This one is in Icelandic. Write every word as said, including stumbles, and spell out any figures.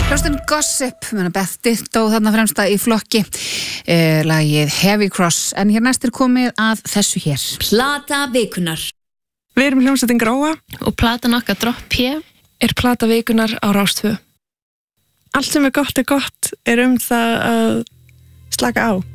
Hljómsveitin Gossip, Beth Ditto þarna fremsta í flokki, eh, lagið Heavy Cross, en hér næst er komið að þessu hér. Plata vikunar. Við erum hljómsveitin Gróa og platan okkar Drop P er plata vikunar á Rás tvö. Allt sem er gott er gott er um það að slaka á.